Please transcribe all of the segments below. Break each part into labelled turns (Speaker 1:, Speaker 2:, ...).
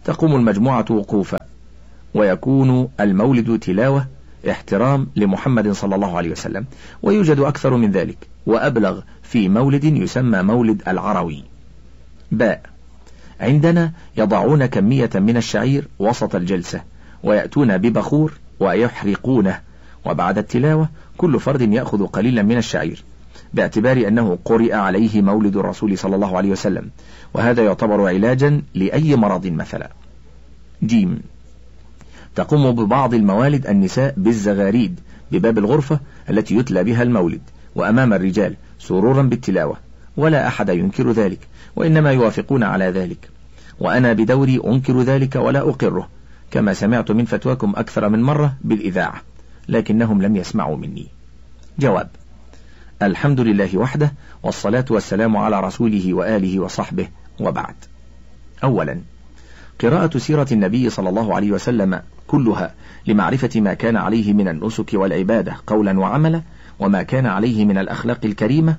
Speaker 1: تقوم المجموعة وقوفا، ويكون المولد تلاوة احترام لمحمد صلى الله عليه وسلم، ويوجد أكثر من ذلك وأبلغ في مولد يسمى مولد العروي. باء. عندنا يضعون كمية من الشعير وسط الجلسة، ويأتون ببخور ويحرقونه، وبعد التلاوة كل فرد يأخذ قليلا من الشعير باعتبار أنه قرئ عليه مولد الرسول صلى الله عليه وسلم، وهذا يعتبر علاجا لأي مرض مثلا. جيم. تقوم ببعض الموالد النساء بالزغاريد بباب الغرفة التي يتلى بها المولد وأمام الرجال سرورا بالتلاوة، ولا أحد ينكر ذلك، وإنما يوافقون على ذلك، وأنا بدوري أنكر ذلك ولا أقره، كما سمعت من فتواكم أكثر من مرة بالإذاعة، لكنهم لم يسمعوا مني. جواب. الحمد لله وحده، والصلاة والسلام على رسوله وآله وصحبه، وبعد. أولا، قراءة سيرة النبي صلى الله عليه وسلم كلها لمعرفة ما كان عليه من النسك والعبادة قولا وعملا، وما كان عليه من الأخلاق الكريمة،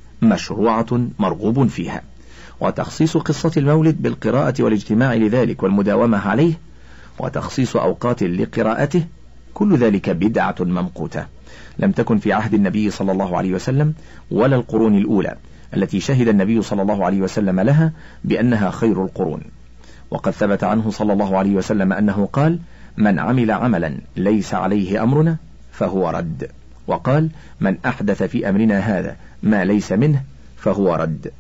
Speaker 1: مشروعة مرغوب فيها. وتخصيص قصة المولد بالقراءة والاجتماع لذلك والمداومة عليه، وتخصيص أوقات لقراءته، كل ذلك بدعة ممقوتة لم تكن في عهد النبي صلى الله عليه وسلم ولا القرون الأولى التي شهد النبي صلى الله عليه وسلم لها بأنها خير القرون. وقد ثبت عنه صلى الله عليه وسلم أنه قال: من عمل عملا ليس عليه أمرنا فهو رد، وقال: من أحدث في أمرنا هذا ما ليس منه فهو رد.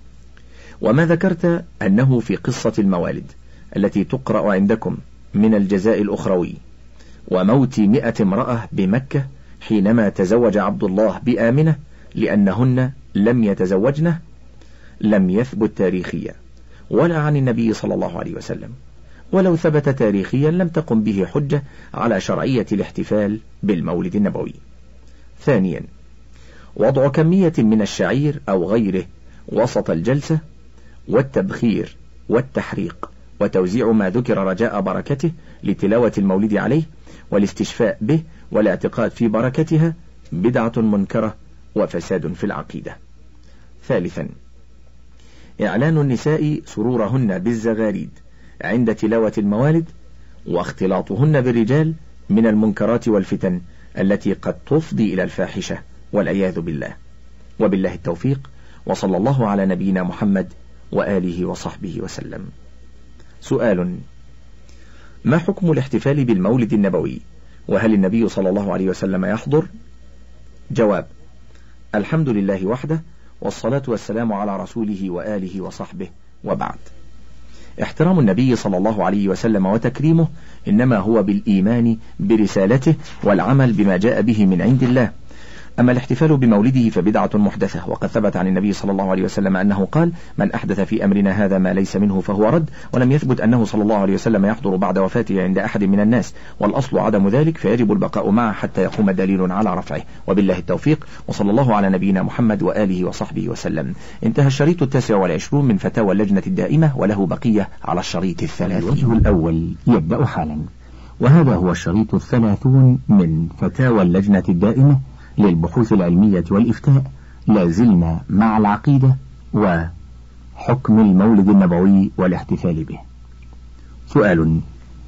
Speaker 1: وما ذكرت أنه في قصة الموالد التي تقرأ عندكم من الجزاء الأخروي وموت 100 امرأة بمكة حينما تزوج عبد الله بآمنة لأنهن لم يتزوجنه، لم يثبت تاريخيا ولا عن النبي صلى الله عليه وسلم، ولو ثبت تاريخيا لم تقم به حجة على شرعية الاحتفال بالمولد النبوي. ثانيا، وضع كمية من الشعير أو غيره وسط الجلسة، والتبخير والتحريق، وتوزيع ما ذكر رجاء بركته لتلاوة المولد عليه والاستشفاء به والاعتقاد في بركتها، بدعة منكرة وفساد في العقيدة. ثالثا، إعلان النساء سرورهن بالزغاريد عند تلاوة الموالد، واختلاطهن بالرجال من المنكرات والفتن التي قد تفضي إلى الفاحشة والعياذ بالله. وبالله التوفيق، وصلى الله على نبينا محمد وآله وصحبه وسلم. سؤال: ما حكم الاحتفال بالمولد النبوي؟ وهل النبي صلى الله عليه وسلم يحضر؟ جواب: الحمد لله وحده، والصلاة والسلام على رسوله وآله وصحبه، وبعد. احترام النبي صلى الله عليه وسلم وتكريمه إنما هو بالإيمان برسالته والعمل بما جاء به من عند الله. أما الاحتفال بمولده فبدعة محدثة، وقد ثبت عن النبي صلى الله عليه وسلم أنه قال: من أحدث في أمرنا هذا ما ليس منه فهو رد، ولم يثبت أنه صلى الله عليه وسلم يحضر بعد وفاته عند أحد من الناس، والأصل عدم ذلك، فيجب البقاء معه حتى يقوم دليل على رفعه. وبالله التوفيق، وصلى الله على نبينا محمد وآله وصحبه وسلم. انتهى الشريط 29 من فتاوى اللجنة الدائمة، وله بقية على الشريط 30.
Speaker 2: الوجه الأول يبدأ حالا، وهذا هو الشريط 30 من فتاوى اللجنة الدائمة للبحوث العلمية والإفتاء. لازلنا مع العقيدة وحكم المولد النبوي والاحتفال به. سؤال: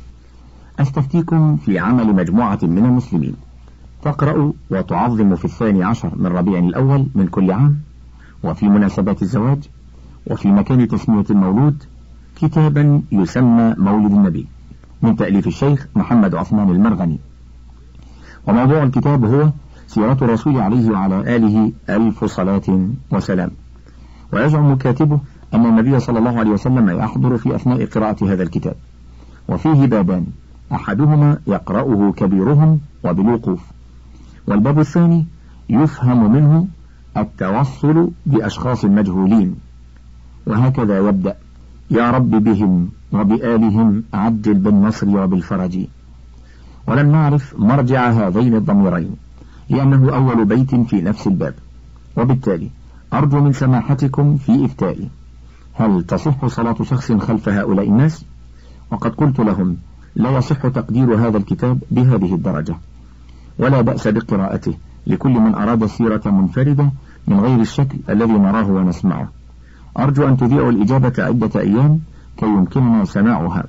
Speaker 2: أستفتيكم في عمل مجموعة من المسلمين تقرأ وتعظم في 12 من ربيع الأول من كل عام، وفي مناسبات الزواج، وفي مكان تسمية المولود، كتابا يسمى مولد النبي من تأليف الشيخ محمد عثمان المرغني، وموضوع الكتاب هو سيرة الرسول عليه وعلى آله 1000 صلاة وسلام. ويزعم كاتبه أن النبي صلى الله عليه وسلم يحضر في أثناء قراءة هذا الكتاب، وفيه بابان، أحدهما يقرأه كبيرهم وبالوقوف، والباب الثاني يفهم منه التوصل بأشخاص مجهولين، وهكذا يبدأ: يا رب بهم وبآلهم عجل بالنصر وبالفرج. ولم نعرف مرجع هذين الضميرين لأنه أول بيت في نفس الباب، وبالتالي أرجو من سماحتكم في إفتائي: هل تصح صلاة شخص خلف هؤلاء الناس؟ وقد قلت لهم: لا يصح تقدير هذا الكتاب بهذه الدرجة، ولا بأس بقراءته لكل من أراد سيرة منفردة من غير الشكل الذي نراه ونسمعه. أرجو أن تذيعوا الإجابة عدة أيام كي يمكننا سماعها،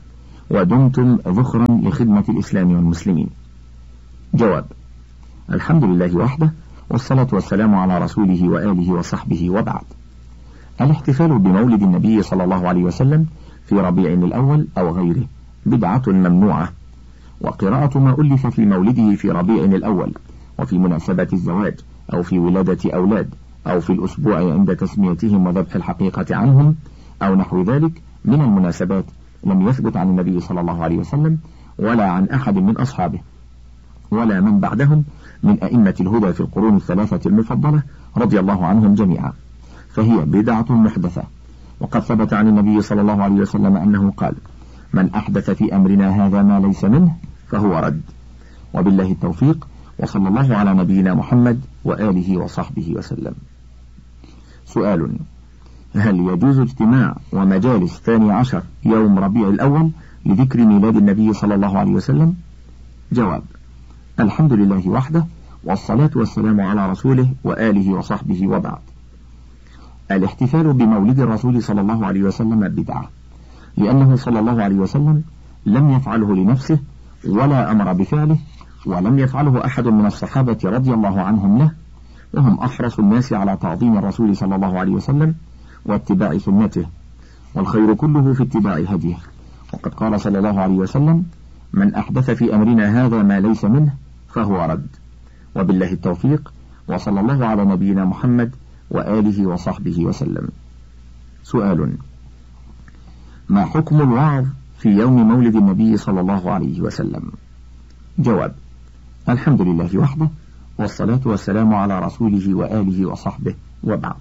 Speaker 2: ودمتم ذخرا لخدمة الإسلام والمسلمين. جواب: الحمد لله وحده، والصلاة والسلام على رسوله وآله وصحبه، وبعد. الاحتفال بمولد النبي صلى الله عليه وسلم في ربيع الأول أو غيره بدعة ممنوعة، وقراءة ما ألف في مولده في ربيع الأول وفي مناسبة الزواج أو في ولادة أولاد أو في الأسبوع عند تسميتهم وذبح الحقيقة عنهم أو نحو ذلك من المناسبات لم يثبت عن النبي صلى الله عليه وسلم ولا عن أحد من أصحابه ولا من بعدهم من أئمة الهدى في القرون الثلاثة المفضلة رضي الله عنهم جميعا، فهي بدعة محدثة. وقد ثبت عن النبي صلى الله عليه وسلم أنه قال: من أحدث في أمرنا هذا ما ليس منه فهو رد. وبالله التوفيق، وصلى الله على نبينا محمد وآله وصحبه وسلم. سؤال: هل يجوز اجتماع ومجالس 12 يوم ربيع الأول لذكر ميلاد النبي صلى الله عليه وسلم؟ جواب: الحمد لله وحده، والصلاة والسلام على رسوله وآله وصحبه، وبعد. الاحتفال بمولد الرسول صلى الله عليه وسلم بدعة، لأنه صلى الله عليه وسلم لم يفعله لنفسه ولا أمر بفعله، ولم يفعله أحد من الصحابة رضي الله عنهم له، وهم أحرص الناس على تعظيم الرسول صلى الله عليه وسلم واتباع سنته، والخير كله في اتباع هديه. وقد قال صلى الله عليه وسلم: من أحدث في أمرنا هذا ما ليس منه فهو رد. وبالله التوفيق، وصلى الله على نبينا محمد وآله وصحبه وسلم. سؤال: ما حكم الوعظ في يوم مولد النبي صلى الله عليه وسلم؟ جواب: الحمد لله وحده، والصلاة والسلام على رسوله وآله وصحبه، وبعد.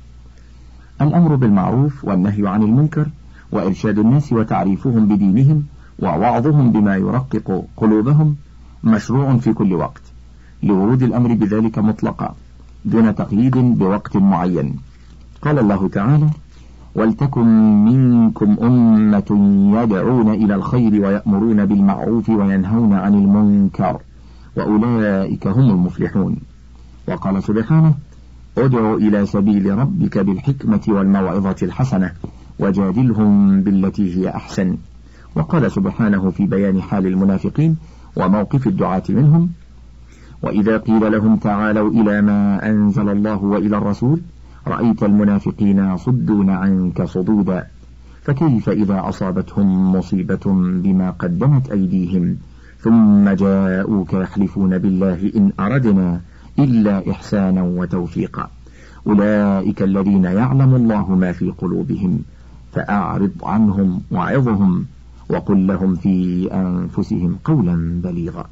Speaker 2: الأمر بالمعروف والنهي عن المنكر وإرشاد الناس وتعريفهم بدينهم ووعظهم بما يرقق قلوبهم مشروع في كل وقت، لورود الأمر بذلك مطلقا دون تقييد بوقت معين. قال الله تعالى: ولتكن منكم أمة يدعون إلى الخير ويأمرون بالمعروف وينهون عن المنكر وأولئك هم المفلحون. وقال سبحانه: ادع إلى سبيل ربك بالحكمة والموعظة الحسنة وجادلهم بالتي هي أحسن. وقال سبحانه في بيان حال المنافقين وموقف الدعاة منهم: وإذا قيل لهم تعالوا إلى ما أنزل الله وإلى الرسول رأيت المنافقين يصدون عنك صدودا فكيف إذا أصابتهم مصيبة بما قدمت أيديهم ثم جاءوك يحلفون بالله إن أردنا إلا إحسانا وتوفيقا أولئك الذين يعلم الله ما في قلوبهم فأعرض عنهم وعظهم وقل لهم في أنفسهم قولا بليغا،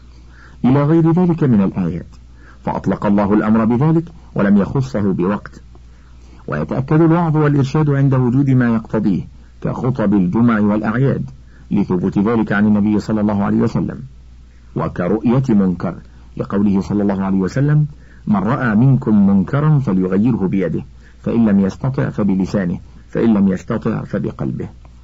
Speaker 2: إلى غير ذلك من الآيات. فأطلق الله الأمر بذلك ولم يخصه بوقت. ويتأكد الوعظ والإرشاد عند وجود ما يقتضيه كخطب الجمع والأعياد لثبوت ذلك عن النبي صلى الله عليه وسلم، وكرؤية منكر لقوله صلى الله عليه وسلم: من رأى منكم منكرا فليغيره بيده فإن لم يستطع فبلسانه فإن لم يستطع فبقلبه.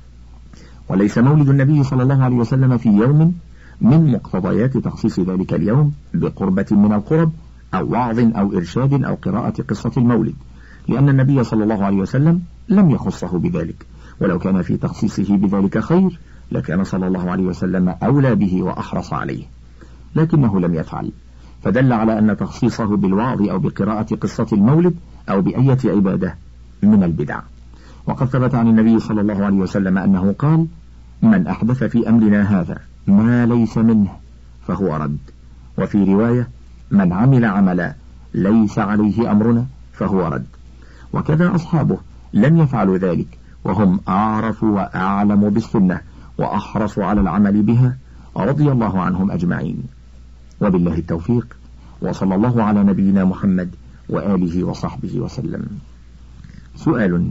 Speaker 2: وليس مولد النبي صلى الله عليه وسلم في يوم من مقتضيات تخصيص ذلك اليوم بقربة من القرب أو وعظ أو إرشاد أو قراءة قصة المولد، لأن النبي صلى الله عليه وسلم لم يخصه بذلك، ولو كان في تخصيصه بذلك خير لكان صلى الله عليه وسلم أولى به وأحرص عليه، لكنه لم يفعل، فدل على أن تخصيصه بالوعظ أو بقراءة قصة المولد أو بأية عبادة من البدع. وقد ثبت عن النبي صلى الله عليه وسلم أنه قال: من أحدث في أمرنا هذا ما ليس منه فهو رد. وفي رواية: من عمل عملا ليس عليه أمرنا فهو رد. وكذا أصحابه لم يفعلوا ذلك، وهم أعرف وأعلم بالسنة وأحرص على العمل بها رضي الله عنهم أجمعين. وبالله التوفيق، وصلى الله على نبينا محمد وآله وصحبه وسلم. سؤال: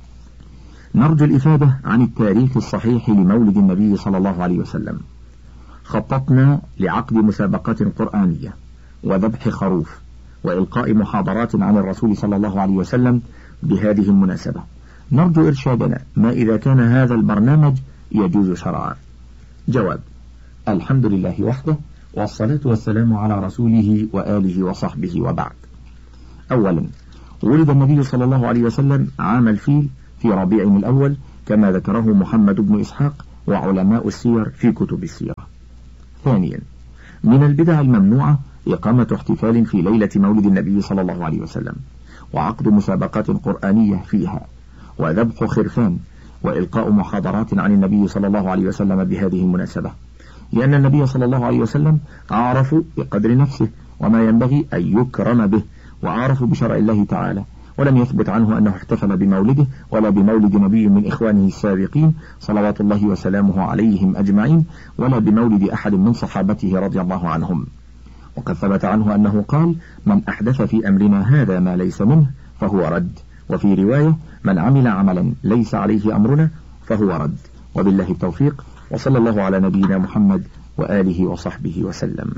Speaker 2: نرجو الإفادة عن التاريخ الصحيح لمولد النبي صلى الله عليه وسلم. خططنا لعقد مسابقات قرآنية وذبح خروف وإلقاء محاضرات عن الرسول صلى الله عليه وسلم بهذه المناسبة، نرجو إرشادنا ما إذا كان هذا البرنامج يجوز شرعا. جواب: الحمد لله وحده، والصلاة والسلام على رسوله وآله وصحبه، وبعد. أولا، ولد النبي صلى الله عليه وسلم عام الفيل في ربيع الأول كما ذكره محمد بن إسحاق وعلماء السير في كتب السيرة. ثانيا، من البدع الممنوعة إقامة احتفال في ليلة مولد النبي صلى الله عليه وسلم، وعقد مسابقات قرآنية فيها، وذبح خرفان، وإلقاء محاضرات عن النبي صلى الله عليه وسلم بهذه المناسبة، لأن النبي صلى الله عليه وسلم أعرف بقدر نفسه وما ينبغي أن يكرم به، وأعرف بشرع الله تعالى، ولم يثبت عنه أنه احتفل بمولده ولا بمولد نبي من إخوانه السابقين صلوات الله وسلامه عليهم أجمعين، ولا بمولد أحد من صحابته رضي الله عنهم. وقد ثبت عنه أنه قال: من أحدث في أمرنا هذا ما ليس منه فهو رد، وفي رواية: من عمل عملا ليس عليه أمرنا فهو رد. وبالله التوفيق، وصلى الله على نبينا محمد وآله وصحبه وسلم.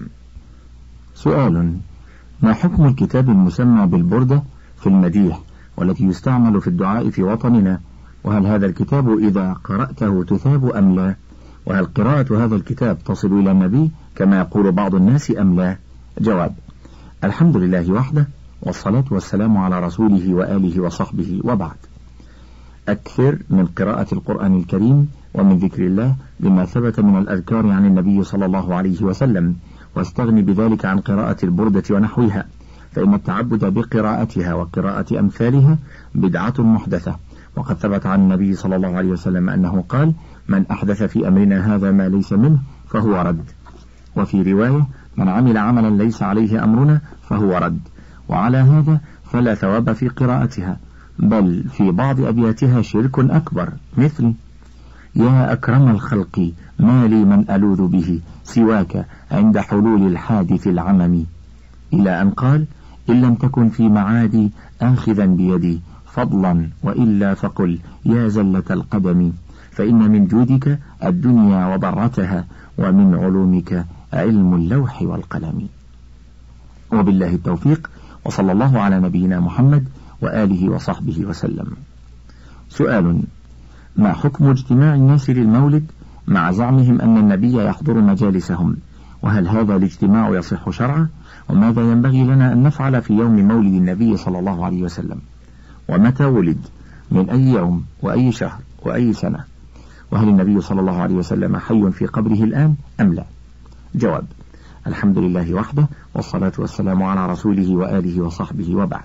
Speaker 2: سؤال: ما حكم الكتاب المسمى بالبردة في المديح والتي يستعمل في الدعاء في وطننا؟ وهل هذا الكتاب إذا قرأته تثاب أم لا؟ وهل قراءة هذا الكتاب تصل إلى النبي كما يقول بعض الناس أم لا؟ جواب: الحمد لله وحده، والصلاة والسلام على رسوله وآله وصحبه، وبعد. أكثر من قراءة القرآن الكريم ومن ذكر الله بما ثبت من الأذكار عن النبي صلى الله عليه وسلم، واستغني بذلك عن قراءة البردة ونحوها، فإن التعبد بقراءتها وقراءة أمثالها بدعة محدثة. وقد ثبت عن النبي صلى الله عليه وسلم أنه قال: من أحدث في أمرنا هذا ما ليس منه فهو رد. وفي رواية: من عمل عملا ليس عليه أمرنا فهو رد. وعلى هذا فلا ثواب في قراءتها، بل في بعض أبياتها شرك أكبر، مثل: يا أكرم الخلق ما لي من ألوذ به سواك عند حلول الحادث العمم، إلى أن قال: إن لم تكن في معادي آخذا بيدي فضلا وإلا فقل يا زلة القدم، فإن من جودك الدنيا وضرتها، ومن علومك علم اللوح والقلم. وبالله التوفيق، وصلى الله على نبينا محمد وآله وصحبه وسلم. سؤال: ما حكم اجتماع الناس للمولد مع زعمهم أن النبي يحضر مجالسهم؟ وهل هذا الاجتماع يصح شرعا؟ وماذا ينبغي لنا أن نفعل في يوم مولد النبي صلى الله عليه وسلم؟ ومتى ولد؟ من أي يوم وأي شهر وأي سنة؟ وهل النبي صلى الله عليه وسلم حي في قبره الآن أم لا؟ جواب: الحمد لله وحده، والصلاة والسلام على رسوله وآله وصحبه، وبعد.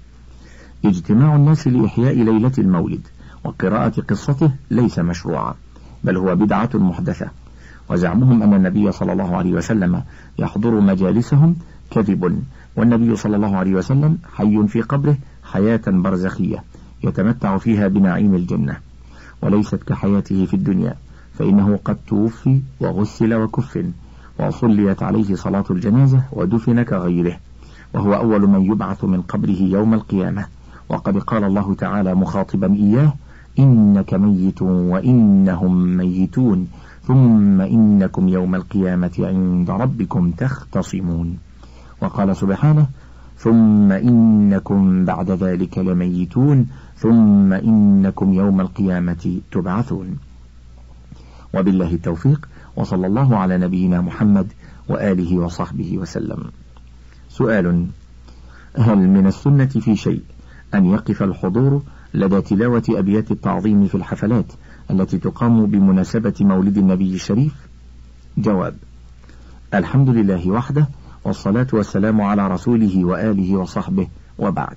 Speaker 2: اجتماع الناس لإحياء ليلة المولد وقراءة قصته ليس مشروعا، بل هو بدعة محدثة، وزعمهم أن النبي صلى الله عليه وسلم يحضر مجالسهم كذب، والنبي صلى الله عليه وسلم حي في قبره حياة برزخية يتمتع فيها بنعيم الجنة، وليست كحياته في الدنيا، فإنه قد توفي وغسل وكفن وصليت عليه صلاة الجنازة ودفن كغيره، وهو أول من يبعث من قبره يوم القيامة. وقد قال الله تعالى مخاطبا إياه: إنك ميت وإنهم ميتون ثم إنكم يوم القيامة عند ربكم تختصمون. وقال سبحانه: ثم إنكم بعد ذلك لميتون ثم إنكم يوم القيامة تبعثون. وبالله التوفيق، وصلى الله على نبينا محمد وآله وصحبه وسلم. سؤال: هل من السنة في شيء أن يقف الحضور لدى تلاوة أبيات التعظيم في الحفلات التي تقام بمناسبة مولد النبي الشريف؟ جواب: الحمد لله وحده، والصلاة والسلام على رسوله وآله وصحبه، وبعد.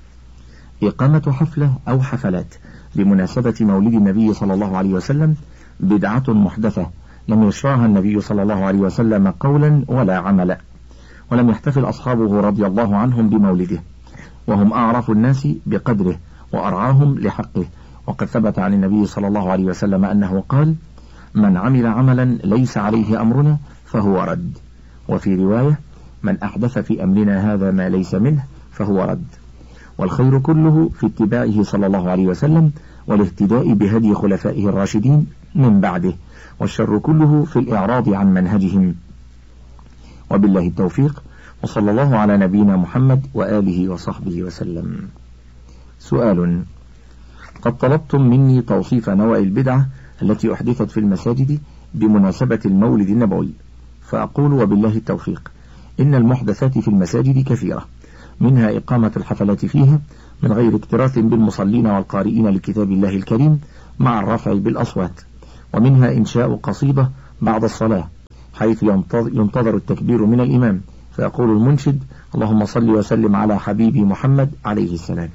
Speaker 2: إقامة حفلة أو حفلات بمناسبة مولد النبي صلى الله عليه وسلم بدعة محدثة لم يشرعها النبي صلى الله عليه وسلم قولا ولا عملا، ولم يحتفل أصحابه رضي الله عنهم بمولده، وهم أعرف الناس بقدره وأرعاهم لحقه. وقد ثبت عن النبي صلى الله عليه وسلم أنه قال: من عمل عملا ليس عليه أمرنا فهو رد. وفي رواية: من أحدث في أمرنا هذا ما ليس منه فهو رد. والخير كله في اتباعه صلى الله عليه وسلم والاهتداء بهدي خلفائه الراشدين من بعده، والشر كله في الإعراض عن منهجهم. وبالله التوفيق، وصلى الله على نبينا محمد وآله وصحبه وسلم. سؤال: قد طلبتم مني توصيف نوع البدعة التي أحدثت في المساجد بمناسبة المولد النبوي، فأقول وبالله التوفيق: إن المحدثات في المساجد كثيرة، منها إقامة الحفلات فيها من غير اكتراث بالمصلين والقارئين لكتاب الله الكريم مع الرفع بالأصوات،
Speaker 1: ومنها إنشاء قصيدة بعد الصلاة حيث ينتظر التكبير من الإمام، فيقول المنشد: اللهم صل وسلم على حبيبي محمد عليه السلام،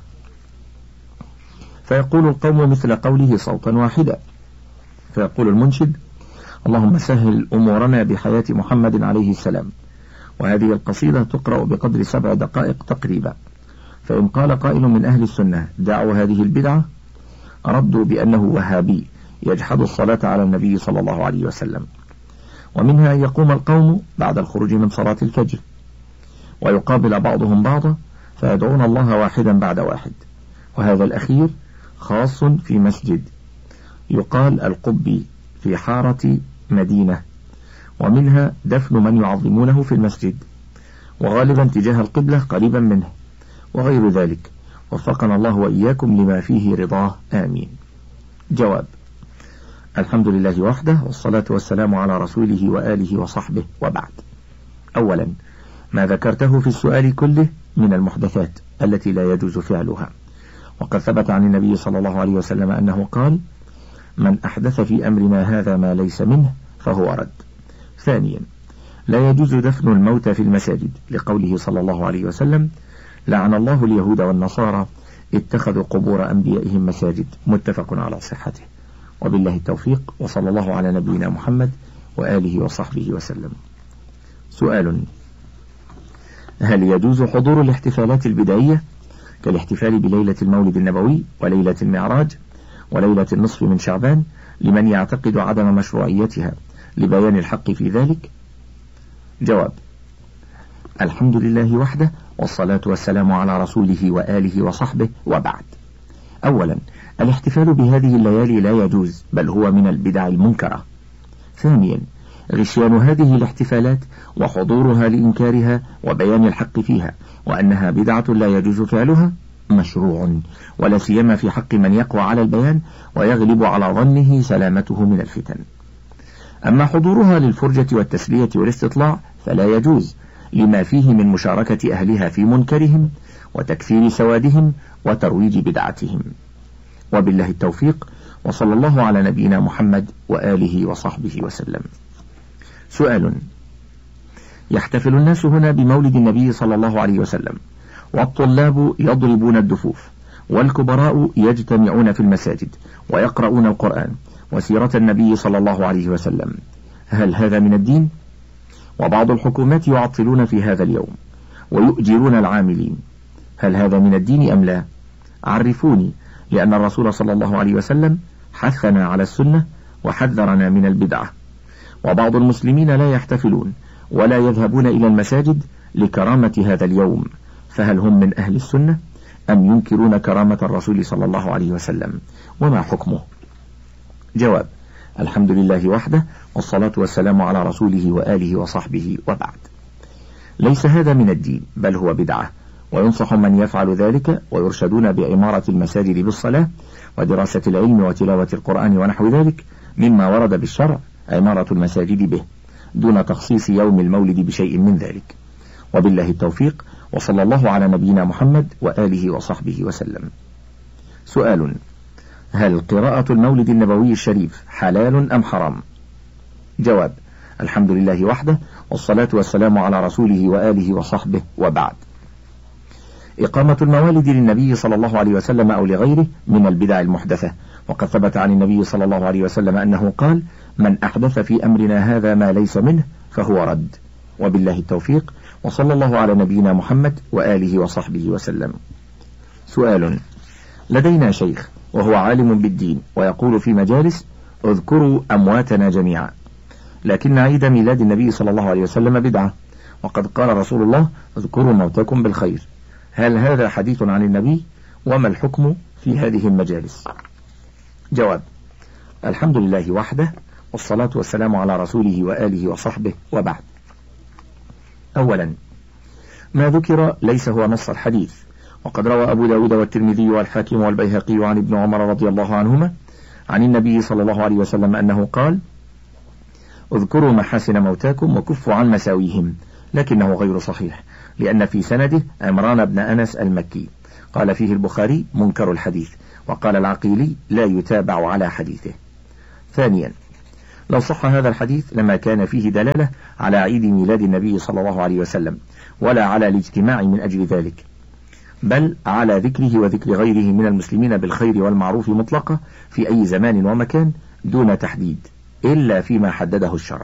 Speaker 1: فيقول القوم مثل قوله صوتا واحدا، فيقول المنشد: اللهم سهل أمورنا بحياة محمد عليه السلام. وهذه القصيدة تقرأ بقدر 7 دقائق تقريبا. فإن قال قائل من أهل السنة: دعوا هذه البدعة، ردوا بأنه وهابي يجحد الصلاة على النبي صلى الله عليه وسلم. ومنها أن يقوم القوم بعد الخروج من صلاة الفجر ويقابل بعضهم بعضا فيدعون الله واحدا بعد واحد، وهذا الأخير خاص في مسجد يقال القبي في حارة مدينة. ومنها دفن من يعظمونه في المسجد، وغالبا تجاه القبلة قريبا منه، وغير ذلك. وفقنا الله وإياكم لما فيه رضاه، آمين. جواب: الحمد لله وحده، والصلاة والسلام على رسوله وآله وصحبه، وبعد. أولا، ما ذكرته في السؤال كله من المحدثات التي لا يجوز فعلها، وقد ثبت عن النبي صلى الله عليه وسلم أنه قال: من أحدث في أمرنا هذا ما ليس منه فهو رد. ثانيا، لا يجوز دفن الموتى في المساجد، لقوله صلى الله عليه وسلم: لعن الله اليهود والنصارى اتخذوا قبور أنبيائهم مساجد، متفق على صحته. وبالله التوفيق، وصلى الله على نبينا محمد وآله وصحبه وسلم. سؤال: هل يجوز حضور الاحتفالات البدعية كالاحتفال بليلة المولد النبوي وليلة المعراج وليلة النصف من شعبان لمن يعتقد عدم مشروعيتها لبيان الحق في ذلك؟ جواب: الحمد لله وحده، والصلاة والسلام على رسوله وآله وصحبه، وبعد. أولا، الاحتفال بهذه الليالي لا يجوز، بل هو من البدع المنكرة. ثانيا، غشيان هذه الاحتفالات وحضورها لإنكارها وبيان الحق فيها وأنها بدعة لا يجوز فعلها مشروع، ولا سيما في حق من يقوى على البيان ويغلب على ظنه سلامته من الفتن. أما حضورها للفرجة والتسلية والاستطلاع فلا يجوز، لما فيه من مشاركة أهلها في منكرهم وتكثير سوادهم وترويج بدعتهم. وبالله التوفيق، وصلى الله على نبينا محمد وآله وصحبه وسلم. سؤال: يحتفل الناس هنا بمولد النبي صلى الله عليه وسلم، والطلاب يضربون الدفوف، والكبراء يجتمعون في المساجد ويقرؤون القرآن وسيرة النبي صلى الله عليه وسلم، هل هذا من الدين؟ وبعض الحكومات يعطلون في هذا اليوم ويؤجرون العاملين، هل هذا من الدين أم لا؟ عرفوني، لأن الرسول صلى الله عليه وسلم حثنا على السنة وحذرنا من البدعة. وبعض المسلمين لا يحتفلون ولا يذهبون إلى المساجد لكرامة هذا اليوم، فهل هم من أهل السنة أم ينكرون كرامة الرسول صلى الله عليه وسلم؟ وما حكمه؟ جواب: الحمد لله وحده، والصلاة والسلام على رسوله وآله وصحبه، وبعد. ليس هذا من الدين، بل هو بدعة، وينصح من يفعل ذلك ويرشدون بعمارة المساجد بالصلاة ودراسة العلم وتلاوة القرآن ونحو ذلك مما ورد بالشرع عمارة المساجد به، دون تخصيص يوم المولد بشيء من ذلك. وبالله التوفيق، وصلى الله على نبينا محمد وآله وصحبه وسلم. سؤال: هل قراءة المولد النبوي الشريف حلال أم حرام؟ جواب: الحمد لله وحده، والصلاة والسلام على رسوله وآله وصحبه، وبعد. إقامة الموالد للنبي صلى الله عليه وسلم أو لغيره من البدع المحدثة، وقد ثبت عن النبي صلى الله عليه وسلم أنه قال: من أحدث في أمرنا هذا ما ليس منه فهو رد. وبالله التوفيق، وصلى الله على نبينا محمد وآله وصحبه وسلم. سؤال: لدينا شيخ وهو عالم بالدين ويقول في مجالس: اذكروا أمواتنا جميعا، لكن عيد ميلاد النبي صلى الله عليه وسلم بدعة، وقد قال رسول الله: اذكروا موتاكم بالخير. هل هذا حديث عن النبي؟ وما الحكم في هذه المجالس؟ جواب: الحمد لله وحده، والصلاة والسلام على رسوله وآله وصحبه، وبعد. أولا، ما ذكر ليس هو نص الحديث، وقد روى أبو داود والترمذي والحاكم والبيهقي عن ابن عمر رضي الله عنهما عن النبي صلى الله عليه وسلم أنه قال: اذكروا محاسن موتاكم وكفوا عن مساويهم، لكنه غير صحيح، لأن في سنده عمران بن أنس المكي، قال فيه البخاري: منكر الحديث، وقال العقيلي: لا يتابع على حديثه. ثانيا، لو صح هذا الحديث لما كان فيه دلالة على عيد ميلاد النبي صلى الله عليه وسلم ولا على الاجتماع من أجل ذلك، بل على ذكره وذكر غيره من المسلمين بالخير والمعروف مطلقة في أي زمان ومكان دون تحديد إلا فيما حدده الشرع،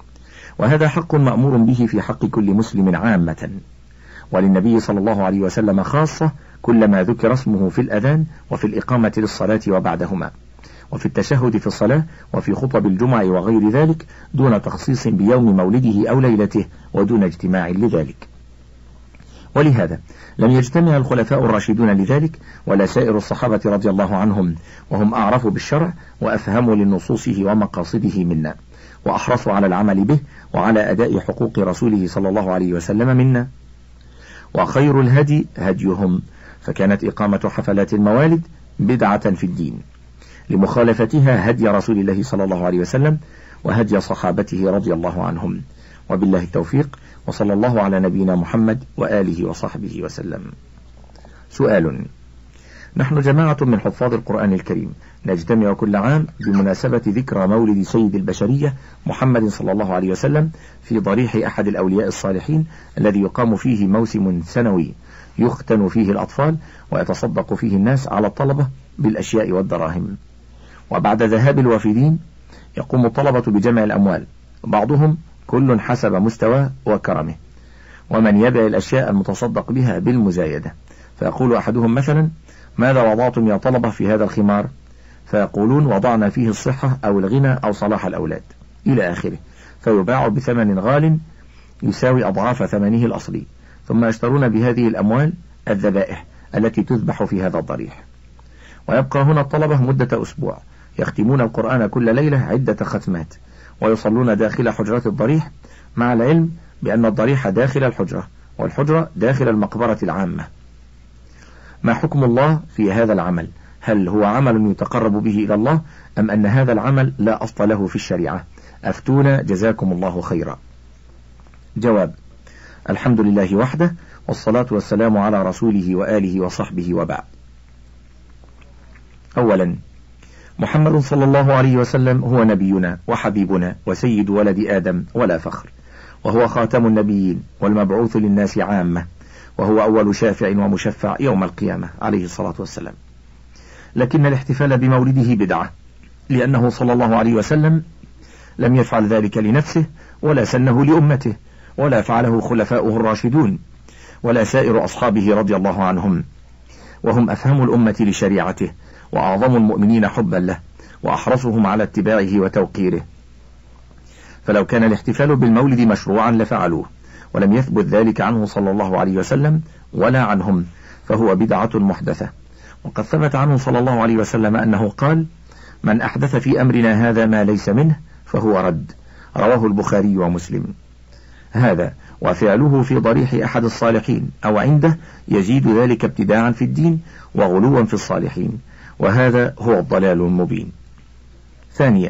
Speaker 1: وهذا حق مأمور به في حق كل مسلم عامة، وللنبي صلى الله عليه وسلم خاصة كلما ذكر اسمه في الأذان وفي الإقامة للصلاة وبعدهما، وفي التشهد في الصلاة وفي خطب الجمعة وغير ذلك، دون تخصيص بيوم مولده أو ليلته ودون اجتماع لذلك. ولهذا لم يجتمع الخلفاء الراشدون لذلك ولا سائر الصحابة رضي الله عنهم، وهم أعرف بالشرع وأفهم لنصوصه ومقاصده منا، وأحرصوا على العمل به وعلى أداء حقوق رسوله صلى الله عليه وسلم منا. وخير الهدي هديهم، فكانت إقامة حفلات الموالد بدعة في الدين لمخالفتها هدي رسول الله صلى الله عليه وسلم وهدي صحابته رضي الله عنهم. وبالله التوفيق، وصلى الله على نبينا محمد وآله وصحبه وسلم. سؤال: نحن جماعة من حفاظ القرآن الكريم نجتمع كل عام بمناسبة ذكرى مولد سيد البشرية محمد صلى الله عليه وسلم في ضريح أحد الأولياء الصالحين الذي يقام فيه موسم سنوي يختن فيه الأطفال ويتصدق فيه الناس على الطلبة بالأشياء والدراهم، وبعد ذهاب الوافدين يقوم الطلبة بجمع الأموال، بعضهم كل حسب مستواه وكرمه، ومن يبيع الأشياء المتصدق بها بالمزايدة، فيقول أحدهم مثلا: ماذا وضعتم يا طلبة في هذا الخمار؟ فيقولون: وضعنا فيه الصحة أو الغنى أو صلاح الأولاد، إلى آخره، فيباع بثمن غال يساوي أضعاف ثمنه الأصلي، ثم يشترون بهذه الأموال الذبائح التي تذبح في هذا الضريح. ويبقى هنا الطلبة مدة أسبوع يختمون القرآن كل ليلة عدة ختمات، ويصلون داخل حجرات الضريح، مع العلم بأن الضريح داخل الحجرة والحجرة داخل المقبرة العامة. ما حكم الله في هذا العمل؟ هل هو عمل يتقرب به إلى الله أم أن هذا العمل لا أصل له في الشريعة؟ أفتونا جزاكم الله خيرا. جواب: الحمد لله وحده، والصلاة والسلام على رسوله وآله وصحبه، وبعد. أولا، محمد صلى الله عليه وسلم هو نبينا وحبيبنا وسيد ولد آدم ولا فخر، وهو خاتم النبيين والمبعوث للناس عامة، وهو أول شافع ومشفع يوم القيامة عليه الصلاة والسلام. لكن الاحتفال بمولده بدعة، لأنه صلى الله عليه وسلم لم يفعل ذلك لنفسه ولا سنه لأمته، ولا فعله خلفاؤه الراشدون ولا سائر أصحابه رضي الله عنهم، وهم أفهم الأمة لشريعته وأعظم المؤمنين حبا له وأحرصهم على اتباعه وتوقيره. فلو كان الاحتفال بالمولد مشروعا لفعلوه، ولم يثبت ذلك عنه صلى الله عليه وسلم ولا عنهم، فهو بدعة محدثة. وقد ثبت عنه صلى الله عليه وسلم أنه قال: من أحدث في أمرنا هذا ما ليس منه فهو رد، رواه البخاري ومسلم. هذا وفعله في ضريح أحد الصالحين أو عنده يزيد ذلك ابتداعا في الدين وغلوا في الصالحين، وهذا هو الضلال المبين. ثانيا،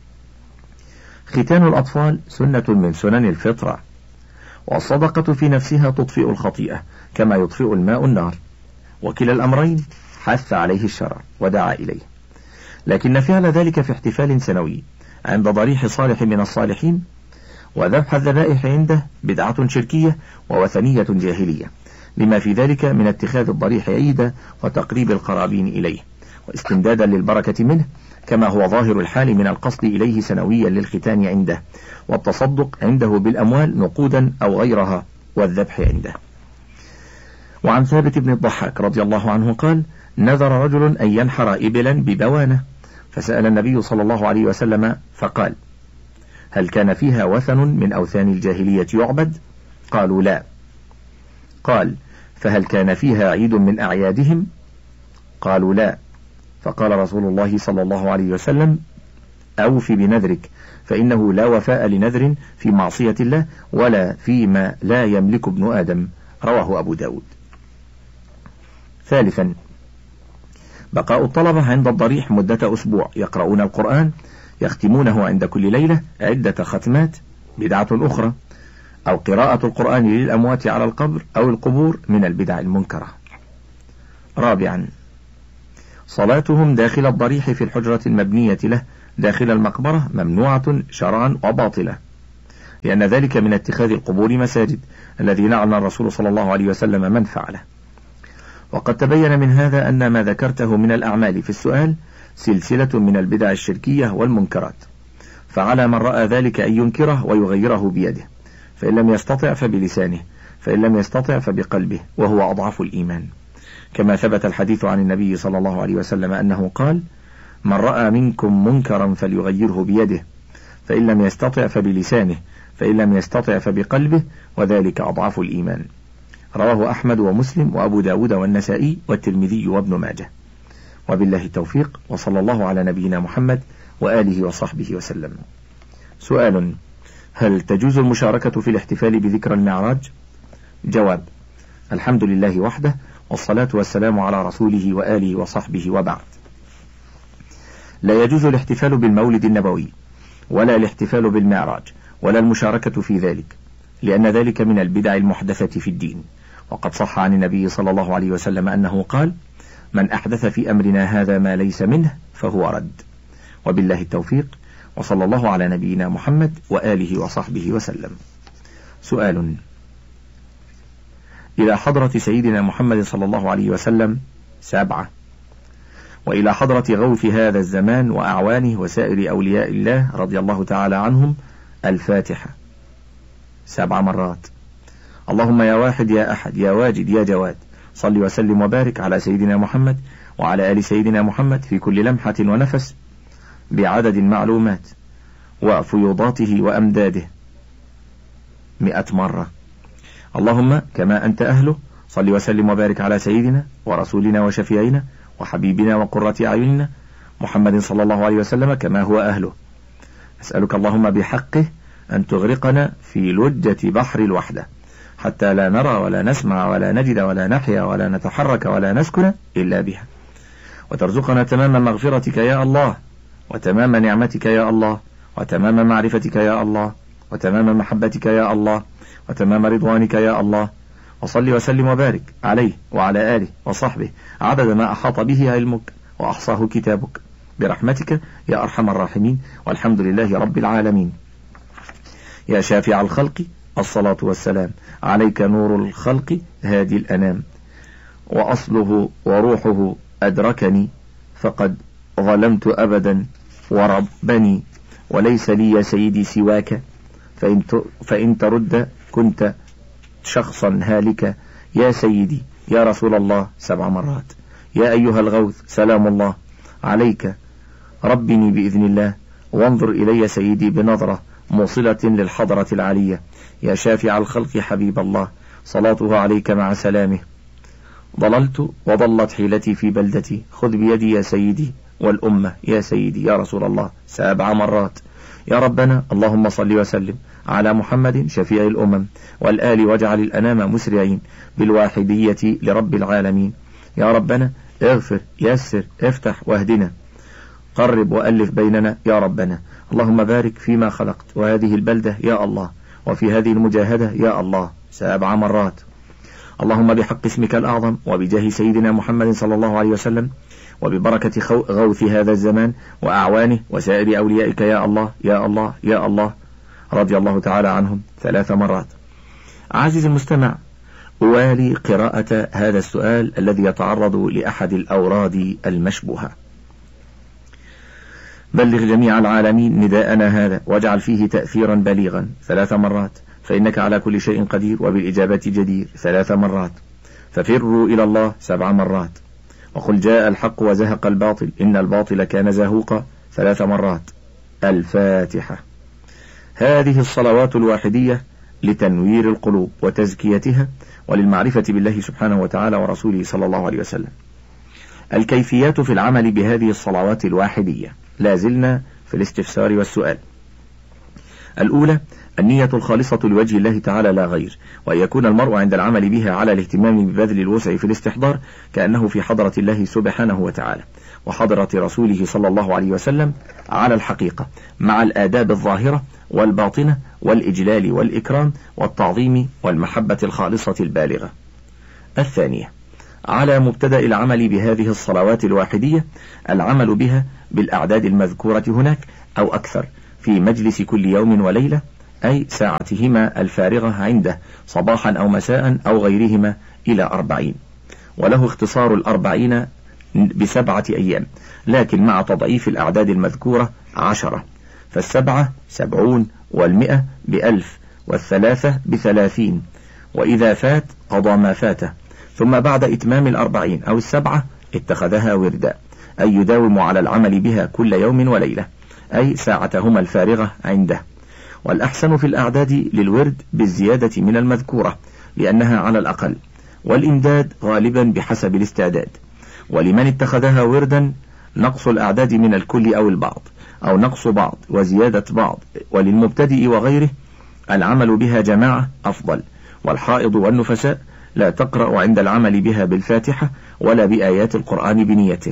Speaker 1: ختان الأطفال سنة من سنن الفطرة، والصدقة في نفسها تطفئ الخطيئة كما يطفئ الماء النار، وكلا الأمرين حث عليه الشرع ودعا إليه. لكن فعل ذلك في احتفال سنوي عند ضريح صالح من الصالحين وذبح الذبائح عنده بدعة شركية ووثنية جاهلية، لما في ذلك من اتخاذ الضريح عيدا وتقريب القرابين إليه واستمدادا للبركة منه، كما هو ظاهر الحال من القصد إليه سنويا للختان عنده، والتصدق عنده بالأموال نقودا أو غيرها، والذبح عنده. وعن ثابت بن الضحاك رضي الله عنه قال: نذر رجل أن ينحر إبلا ببوانة، فسأل النبي صلى الله عليه وسلم فقال: هل كان فيها وثن من أوثان الجاهلية يعبد؟ قالوا: لا. قال: فهل كان فيها عيد من أعيادهم؟ قالوا: لا. فقال رسول الله صلى الله عليه وسلم: أوف بنذرك، فإنه لا وفاء لنذر في معصية الله ولا فيما لا يملك ابن آدم، رواه أبو داود. ثالثا، بقاء الطلبة عند الضريح مدة أسبوع يقرؤون القرآن يختمونه عند كل ليلة عدة ختمات بدعة أخرى، أو قراءة القرآن للأموات على القبر أو القبور من البدع المنكرة. رابعا، صلاتهم داخل الضريح في الحجرة المبنية له داخل المقبرة ممنوعة شرعا وباطلة، لأن ذلك من اتخاذ القبور مساجد الذي لعن الرسول صلى الله عليه وسلم من فعله. وقد تبين من هذا أن ما ذكرته من الأعمال في السؤال سلسلة من البدع الشركية والمنكرات، فعلى من رأى ذلك أن ينكره ويغيره بيده، فإن لم يستطع فبلسانه، فإن لم يستطع فبقلبه، وهو أضعف الإيمان، كما ثبت الحديث عن النبي صلى الله عليه وسلم أنه قال: من رأى منكم منكرا فليغيره بيده، فإن لم يستطع فبلسانه، فإن لم يستطع فبقلبه، وذلك أضعف الإيمان. رواه أحمد ومسلم وأبو داود والنسائي والترمذي وابن ماجه. وبالله التوفيق، وصلى الله على نبينا محمد وآله وصحبه وسلم. سؤال: هل تجوز المشاركة في الاحتفال بذكرى المعراج؟ جواب: الحمد لله وحده، والصلاة والسلام على رسوله وآله وصحبه، وبعد. لا يجوز الاحتفال بالمولد النبوي، ولا الاحتفال بالمعراج، ولا المشاركة في ذلك، لأن ذلك من البدع المحدثة في الدين. وقد صح عن النبي صلى الله عليه وسلم أنه قال: من أحدث في أمرنا هذا ما ليس منه فهو رد. وبالله التوفيق، وصلى الله على نبينا محمد وآله وصحبه وسلم. سؤال: إلى حضرة سيدنا محمد صلى الله عليه وسلم 7، وإلى حضرة غوث هذا الزمان وأعوانه وسائر أولياء الله رضي الله تعالى عنهم الفاتحة 7 مرات. اللهم يا واحد يا أحد يا واجد يا جواد، صل وسلم وبارك على سيدنا محمد وعلى آل سيدنا محمد في كل لمحة ونفس بعدد معلومات وفيوضاته وأمداده 100 مرة. اللهم كما أنت أهله، صل وسلم وبارك على سيدنا ورسولنا وشفيعنا وحبيبنا وقرة أعيننا محمد صلى الله عليه وسلم كما هو أهله. أسألك اللهم بحقه أن تغرقنا في لجة بحر الوحدة، حتى لا نرى ولا نسمع ولا نجد ولا نحيا ولا نتحرك ولا نسكن إلا بها، وترزقنا تمام مغفرتك يا الله، وتمام نعمتك يا الله، وتمام معرفتك يا الله، وتمام محبتك يا الله، وتمام رضوانك يا الله. وصل وسلم وبارك عليه وعلى آله وصحبه عدد ما أحاط به علمك وأحصاه كتابك، برحمتك يا أرحم الراحمين، والحمد لله رب العالمين. يا شافع الخلق، الصلاة والسلام عليك، نور الخلق هادي الأنام، وأصله وروحه أدركني، فقد ظلمت أبدا وربني، وليس لي يا سيدي سواك، فإن ترد كنت شخصا هالكا. يا سيدي يا رسول الله 7 مرات. يا أيها الغوث سلام الله عليك، ربني بإذن الله، وانظر إلي سيدي بنظرة موصلة للحضرة العلية. يا شافع الخلق حبيب الله، صلاته عليك مع سلامه. ضللت وضلت حيلتي في بلدتي، خذ بيدي يا سيدي والأمة يا سيدي يا رسول الله 7 مرات. يا ربنا اللهم صل وسلم على محمد شفيع الأمم والآل، واجعل الأنام مسرعين بالواحدية لرب العالمين. يا ربنا اغفر يسر افتح واهدنا، قرب وألف بيننا يا ربنا. اللهم بارك فيما خلقت وهذه البلدة يا الله، وفي هذه المجاهدة يا الله 7 مرات. اللهم بحق اسمك الأعظم وبجاه سيدنا محمد صلى الله عليه وسلم وببركة غوث هذا الزمان وأعوانه وسائر أوليائك يا الله يا الله يا الله رضي الله تعالى عنهم 3 مرات. عزيزي المستمع، أوالي قراءة هذا السؤال الذي يتعرض لأحد الأوراد المشبوهة. بلغ جميع العالمين نداءنا هذا، واجعل فيه تأثيرا بليغا 3 مرات، فإنك على كل شيء قدير وبالإجابة جدير 3 مرات. ففروا إلى الله 7 مرات. وقل جاء الحق وزهق الباطل إن الباطل كان زهوقا 3 مرات. الفاتحة. هذه الصلوات الواحدية لتنوير القلوب وتزكيتها وللمعرفة بالله سبحانه وتعالى ورسوله صلى الله عليه وسلم. الكيفيات في العمل بهذه الصلوات الواحدية، لا زلنا في الاستفسار والسؤال. الأولى النية الخالصة لوجه الله تعالى لا غير، وأن يكون المرء عند العمل بها على الاهتمام ببذل الوسع في الاستحضار كأنه في حضرة الله سبحانه وتعالى وحضرة رسوله صلى الله عليه وسلم على الحقيقة، مع الآداب الظاهرة والباطنة والإجلال والإكرام والتعظيم والمحبة الخالصة البالغة. الثانية على مبتدأ العمل بهذه الصلوات الواحدية العمل بها بالأعداد المذكورة هناك أو أكثر في مجلس كل يوم وليلة، أي ساعتهما الفارغة عنده صباحا أو مساء أو غيرهما إلى 40. وله اختصار 40 ب7 أيام، لكن مع تضعيف الأعداد المذكورة 10، فالسبعة 70 والمئة ب1000 والثلاثة ب30، وإذا فات قضى ما فاته، ثم بعد إتمام 40 أو 7 اتخذها وردا، أي يداوم على العمل بها كل يوم وليلة، أي ساعتهما الفارغة عنده. والأحسن في الأعداد للورد بالزيادة من المذكورة لأنها على الأقل، والإمداد غالبا بحسب الاستعداد. ولمن اتخذها وردا نقص الأعداد من الكل أو البعض، أو نقص بعض وزيادة بعض. وللمبتدئ وغيره العمل بها جماعة أفضل. والحائض والنفساء لا تقرأ عند العمل بها بالفاتحة ولا بآيات القرآن بنيته.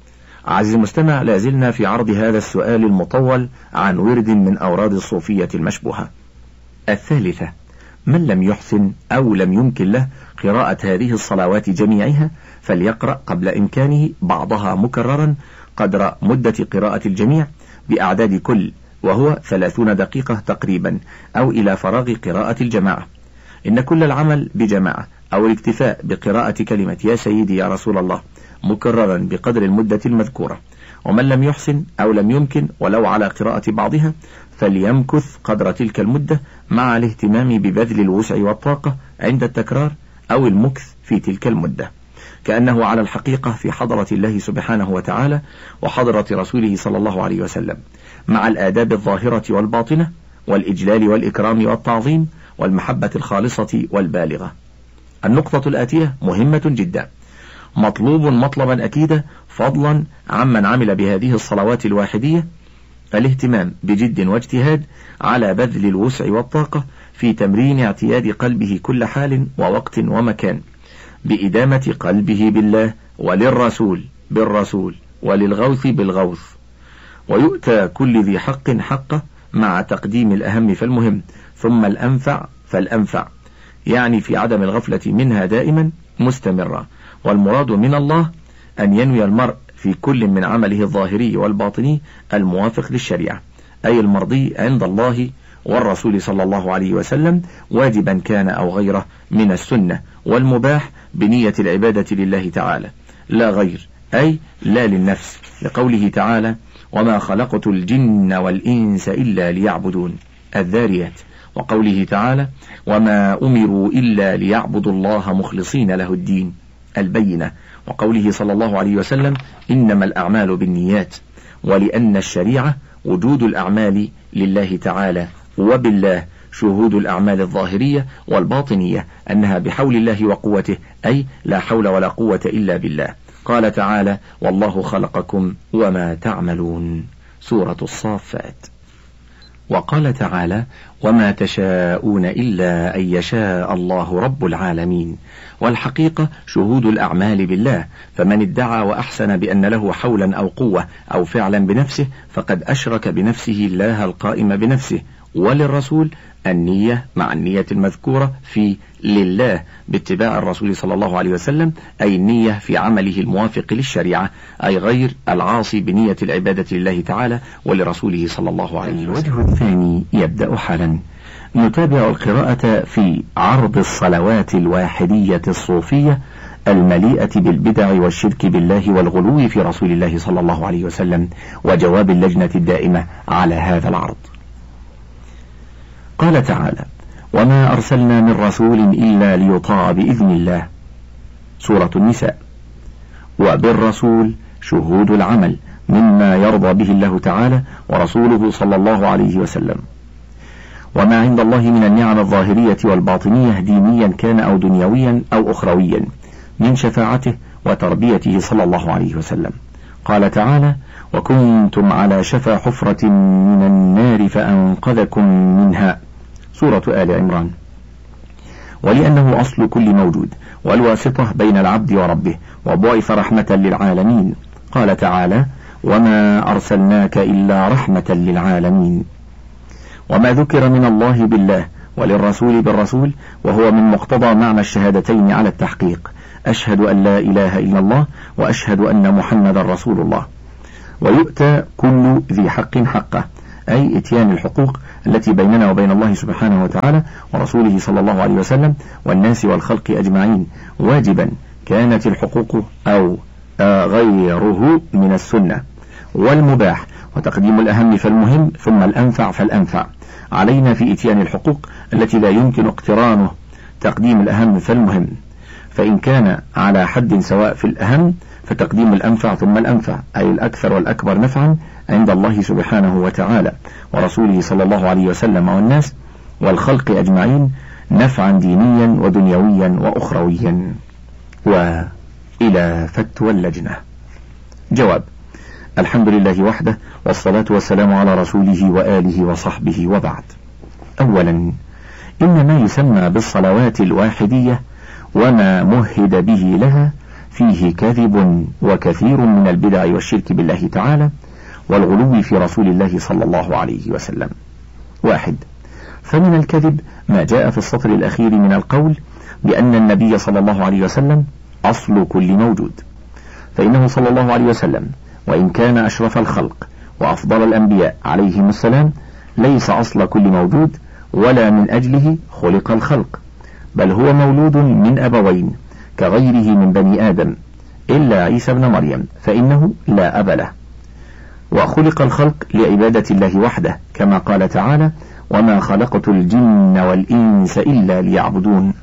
Speaker 1: عزيزي المستمع، لازلنا في عرض هذا السؤال المطول عن ورد من أوراد الصوفية المشبوهة. الثالثة: من لم يحسن أو لم يمكن له قراءة هذه الصلوات جميعها فليقرأ قبل إمكانه بعضها مكررا قدر مدة قراءة الجميع بأعداد كل، وهو 30 دقيقة تقريبا، أو إلى فراغ قراءة الجماعة. إن كل العمل بجماعة أو الاكتفاء بقراءة كلمة يا سيدي يا رسول الله مكررا بقدر المدة المذكورة. ومن لم يحسن أو لم يمكن ولو على قراءة بعضها فليمكث قدر تلك المدة مع الاهتمام ببذل الوسع والطاقة عند التكرار أو المكث في تلك المدة، كأنه على الحقيقة في حضرة الله سبحانه وتعالى وحضرة رسوله صلى الله عليه وسلم، مع الآداب الظاهرة والباطنة والإجلال والإكرام والتعظيم والمحبة الخالصة والبالغة. النقطة الآتية مهمة جدا، مطلوب مطلبا أكيدا فضلا عمن عمل بهذه الصلوات الواحدية الاهتمام بجد واجتهاد على بذل الوسع والطاقة في تمرين اعتياد قلبه كل حال ووقت ومكان، بإدامة قلبه بالله وللرسول بالرسول وللغوث بالغوث، ويؤتى كل ذي حق حقه مع تقديم الأهم فالمهم ثم الأنفع فالأنفع، يعني في عدم الغفلة منها دائما مستمرة. والمراد من الله أن ينوي المرء في كل من عمله الظاهري والباطني الموافق للشريعة، أي المرضي عند الله والرسول صلى الله عليه وسلم، واجبا كان أو غيره من السنة، والمباح بنية العبادة لله تعالى لا غير، أي لا للنفس، لقوله تعالى وما خلقت الجن والإنس إلا ليعبدون، الذاريات، وقوله تعالى وما أمروا إلا ليعبدوا الله مخلصين له الدين، البينة، وقوله صلى الله عليه وسلم إنما الأعمال بالنيات. ولأن الشريعة وجود الأعمال لله تعالى وبالله، شهود الأعمال الظاهرية والباطنية أنها بحول الله وقوته، أي لا حول ولا قوة إلا بالله. قال تعالى والله خلقكم وما تعملون، سورة الصافات. وقال تعالى وما تشاءون إلا أن يشاء الله رب العالمين. والحقيقة شهود الأعمال بالله، فمن ادعى وأحسن بأن له حولا أو قوة أو فعلا بنفسه فقد أشرك بنفسه الله القائم بنفسه. وللرسول النية مع النية المذكورة في لله باتباع الرسول صلى الله عليه وسلم، أي النية في عمله الموافق للشريعة، أي غير العاصي بنية العبادة لله تعالى ولرسوله صلى الله عليه وسلم. الوجه الثاني يبدأ حالا. نتابع القراءة في عرض الصلوات الواحدية الصوفية المليئة بالبدع والشرك بالله والغلو في رسول الله صلى الله عليه وسلم، وجواب اللجنة الدائمة على هذا العرض. قال تعالى وما أرسلنا من رسول إلا ليطاع بإذن الله، سورة النساء. وبالرسول شهود العمل مما يرضى به الله تعالى ورسوله صلى الله عليه وسلم، وما عند الله من النعم الظاهرية والباطنية دينيا كان أو دنيويا أو أخرويا من شفاعته وتربيته صلى الله عليه وسلم. قال تعالى وكنتم على شفا حفرة من النار فأنقذكم منها، سورة آل عمران. ولأنه أصل كل موجود والواسطة بين العبد وربه، وبعث رحمة للعالمين. قال تعالى وما أرسلناك إلا رحمة للعالمين. وما ذكر من الله بالله وللرسول بالرسول وهو من مقتضى معنى الشهادتين على التحقيق، أشهد أن لا إله إلا الله وأشهد أن محمدا رسول الله. ويؤتى كل ذي حق حقه، أي إتيان الحقوق التي بيننا وبين الله سبحانه وتعالى ورسوله صلى الله عليه وسلم والناس والخلق أجمعين، واجبا كانت الحقوق أو غيره من السنة، والمباح، وتقديم الأهم فالمهم ثم الأنفع فالأنفع. علينا في إتيان الحقوق التي لا يمكن اقترانه تقديم الأهم فالمهم، فإن كان على حد سواء في الأهم فتقديم الأنفع ثم الأنفع، أي الأكثر والأكبر نفعا عند الله سبحانه وتعالى ورسوله صلى الله عليه وسلم والناس والخلق أجمعين نفعا دينيا ودنيويا وأخرويا. وإلى فتوى اللجنة. جواب: الحمد لله وحده، والصلاة والسلام على رسوله وآله وصحبه، وبعد. أولا، إن ما يسمى بالصلوات الواحدية وما مهد به لها فيه كذب وكثير من البدع والشرك بالله تعالى والغلو في رسول الله صلى الله عليه وسلم. 1. فمن الكذب ما جاء في السطر الأخير من القول بأن النبي صلى الله عليه وسلم أصل كل موجود، فإنه صلى الله عليه وسلم وإن كان أشرف الخلق وأفضل الأنبياء عليهم السلام ليس أصل كل موجود ولا من أجله خلق الخلق، بل هو مولود من أبوين كغيره من بني آدم إلا عيسى ابن مريم فإنه لا أب له، وخلق الخلق لعبادة الله وحده كما قال تعالى: وما خلقت الجن والإنس إلا ليعبدون.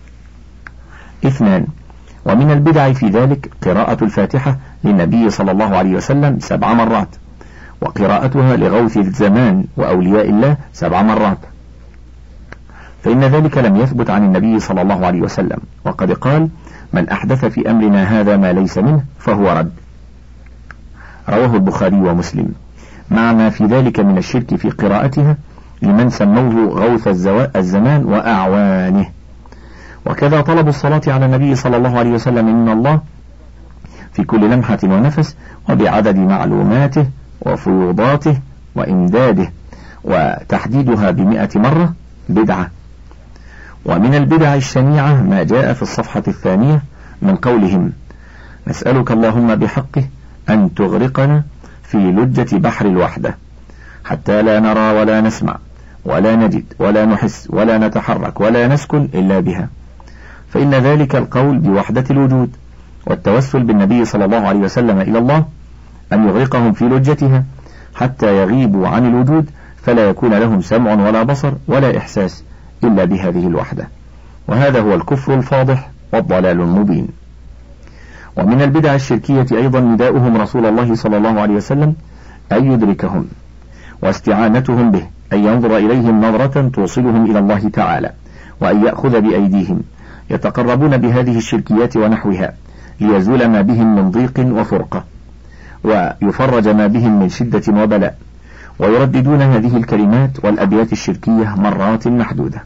Speaker 1: 2. ومن البدع في ذلك قراءة الفاتحة للنبي صلى الله عليه وسلم 7 مرات، وقراءتها لغوث الزمان وأولياء الله 7 مرات، فإن ذلك لم يثبت عن النبي صلى الله عليه وسلم، وقد قال: من أحدث في أمرنا هذا ما ليس منه فهو رد. رواه البخاري ومسلم، مع ما في ذلك من الشرك في قراءتها لمن سموه غوث الزمان وأعوانه. وكذا طلب الصلاة على النبي صلى الله عليه وسلم من الله في كل لمحة ونفس وبعدد معلوماته وفيوضاته وإمداده، وتحديدها ب100 مرة بدعة. ومن البدع الشنيعة ما جاء في الصفحة 2 من قولهم: نسألك اللهم بحقه أن تغرقنا في لجة بحر الوحدة حتى لا نرى ولا نسمع ولا نجد ولا نحس ولا نتحرك ولا نسكن إلا بها، فإن ذلك القول بوحدة الوجود والتوسل بالنبي صلى الله عليه وسلم إلى الله أن يغرقهم في لجتها حتى يغيبوا عن الوجود فلا يكون لهم سمع ولا بصر ولا إحساس إلا بهذه الوحدة، وهذا هو الكفر الفاضح والضلال المبين. ومن البدع الشركية أيضا نداؤهم رسول الله صلى الله عليه وسلم أن يدركهم واستعانتهم به، أن ينظر إليهم نظرة توصلهم إلى الله تعالى، وأن يأخذ بأيديهم، يتقربون بهذه الشركيات ونحوها ليزول ما بهم من ضيق وفرقة ويفرج ما بهم من شدة وبلاء، ويرددون هذه الكلمات والأبيات الشركية مرات محدودة.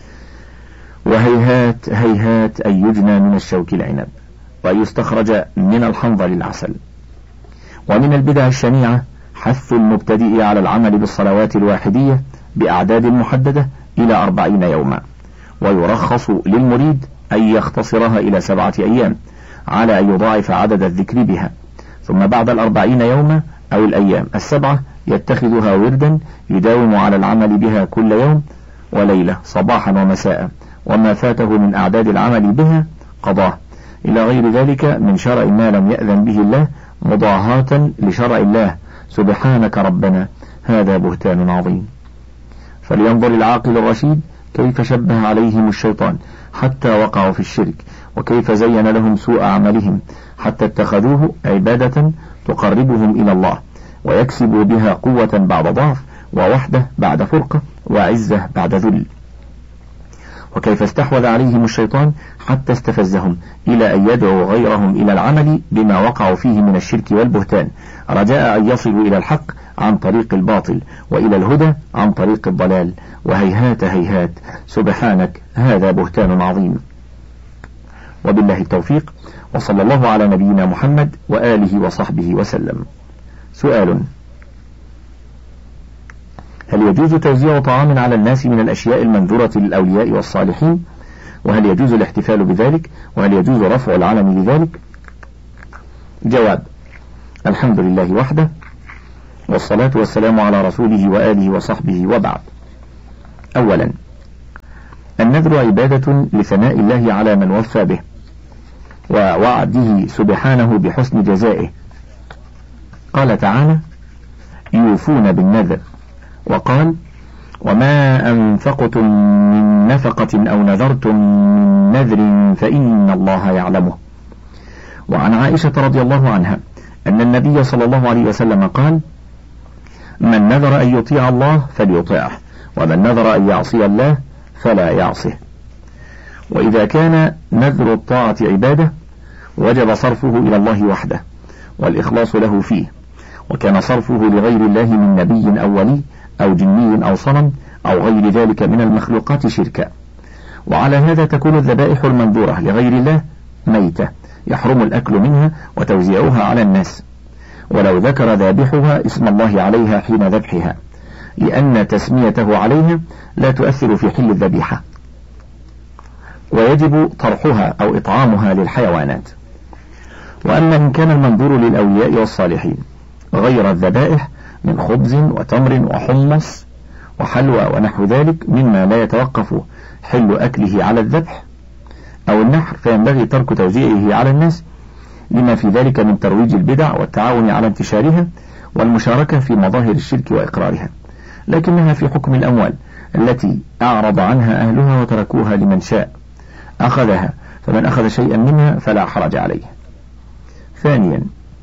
Speaker 1: وهيهات هيهات أن يجنى من الشوك العنب وأن يستخرج من الحنظل العسل. ومن البدع الشنيعة حث المبتدئ على العمل بالصلوات الواحدية بأعداد محددة إلى 40 يوما، ويرخص للمريد أن يختصرها إلى 7 أيام على أن يضاعف عدد الذكر بها، ثم بعد 40 يوما أو الأيام 7 يتخذها وردا يداوم على العمل بها كل يوم وليلة صباحا ومساء، وما فاته من أعداد العمل بها قضاه، إلى غير ذلك من شرع ما لم يأذن به الله مضاهاة لشرع الله. سبحانك ربنا، هذا بهتان عظيم. فلينظر العاقل الرشيد كيف شبه عليهم الشيطان حتى وقعوا في الشرك، وكيف زين لهم سوء عملهم حتى اتخذوه عبادة تقربهم إلى الله ويكسبوا بها قوة بعد ضعف ووحدة بعد فرقة وعزة بعد ذل، وكيف استحوذ عليهم الشيطان حتى استفزهم إلى أن يدعوا غيرهم إلى العمل بما وقعوا فيه من الشرك والبهتان، رجاء أن يصلوا إلى الحق عن طريق الباطل وإلى الهدى عن طريق الضلال. وهيهات هيهات، سبحانك، هذا بهتان عظيم. وبالله التوفيق، وصلى الله على نبينا محمد وآله وصحبه وسلم. سؤال: هل يجوز توزيع طعام على الناس من الأشياء المنذورة للأولياء والصالحين وهل يجوز الاحتفال بذلك؟ وهل يجوز رفع العلم لذلك؟ جواب: الحمد لله وحده، والصلاة والسلام على رسوله وآله وصحبه، وبعد. أولا، النذر عبادة لثناء الله على من وفى به، ووعده سبحانه بحسن جزائه. قال تعالى: يوفون بالنذر، وقال: وما أنفقتم من نفقة أو نذرتم من نذر فإن الله يعلمه. وعن عائشة رضي الله عنها أن النبي صلى الله عليه وسلم قال: من نذر أن يطيع الله فليطيعه، ومن نذر أن يعصي الله فلا يعصه. وإذا كان نذر الطاعة عبادة وجب صرفه إلى الله وحده والإخلاص له فيه، وكان صرفه لغير الله من نبي أو ولي أو جني أو صنم أو غير ذلك من المخلوقات شركا. وعلى هذا تكون الذبائح المنذورة لغير الله ميتة يحرم الأكل منها وتوزيعها على الناس، ولو ذكر ذابحها اسم الله عليها حين ذبحها، لأن تسميته عليها لا تؤثر في حل الذبيحة، ويجب طرحها أو إطعامها للحيوانات. وأما إن كان المنذور للأولياء والصالحين غير الذبائح من خبز وتمر وحمص وحلوى ونحو ذلك مما لا يتوقف حل أكله على الذبح أو النحر، فينبغي ترك توزيعه على الناس، لما في ذلك من ترويج البدع والتعاون على انتشارها والمشاركة في مظاهر الشرك وإقرارها، لكنها في حكم الأموال التي أعرض عنها أهلها وتركوها لمن شاء أخذها، فمن أخذ شيئا منها فلا حرج عليه. ثانيا،